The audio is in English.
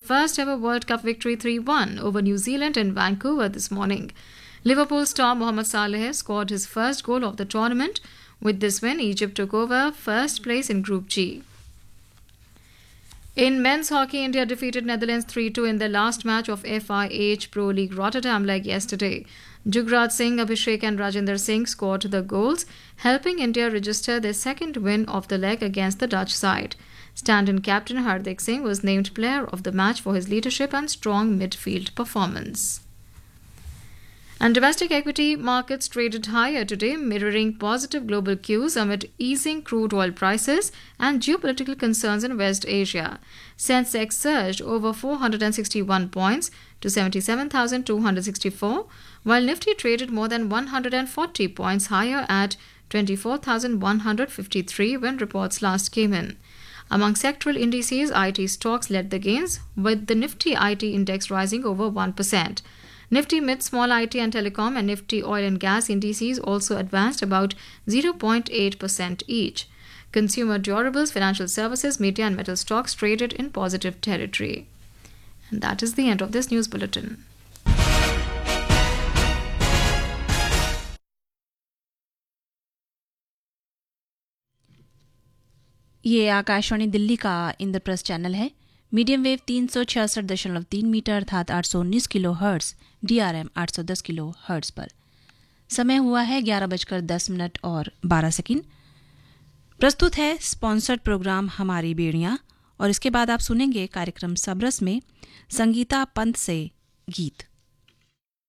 first ever World Cup victory 3-1 over New Zealand in Vancouver this morning. Liverpool star Mohamed Salah scored his first goal of the tournament. With this win, Egypt took over first place in Group G. In men's hockey, India defeated Netherlands 3-2 in their last match of FIH Pro League Rotterdam like yesterday. Jugraj Singh, Abhishek and Rajinder Singh scored the goals, helping India register their second win of the leg against the Dutch side. Stand-in captain Hardik Singh was named player of the match for his leadership and strong midfield performance. And domestic equity markets traded higher today, mirroring positive global cues amid easing crude oil prices and geopolitical concerns in West Asia. Sensex surged over 461 points to 77,264, while Nifty traded more than 140 points higher at 24,153 when reports last came in. Among sectoral indices, IT stocks led the gains, with the Nifty IT index rising over 1%. Nifty Mid Small IT and Telecom and Nifty Oil and Gas indices also advanced about 0.8% each. Consumer durables, financial services, media and metal stocks traded in positive territory. And that is the end of this news bulletin. ये आकाशवाणी दिल्ली का Indraprastha channel है। Medium wave 366.3 metre अर्थात 819 kilo hertz, DRM 810 kilo hertz पर। समय हुआ है 11:10 और 12 second. प्रस्तुत है स्पॉन्सर्ड प्रोग्राम हमारी बेड़ियां और इसके बाद आप सुनेंगे कार्यक्रम सबरस में संगीता पंत से गीत।